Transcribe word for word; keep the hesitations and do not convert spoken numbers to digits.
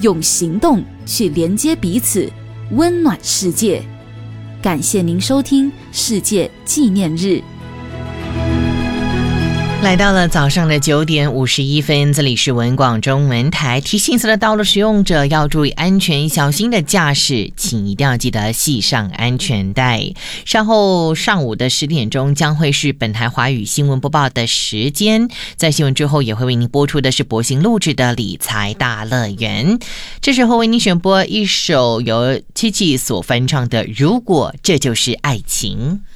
用行动去连接彼此，温暖世界。感谢您收听世界纪念日。 来到了早上的九点五十一分，这里是文广中文台，提醒所有的道路使用者要注意安全，小心的驾驶，请一定要记得系上安全带。稍后上午的十点钟将会是本台华语新闻播报的时间，在新闻之后也会为您播出的是博行录制的理财大乐园。这时候为您选播一首由七七所翻唱的《如果这就是爱情》。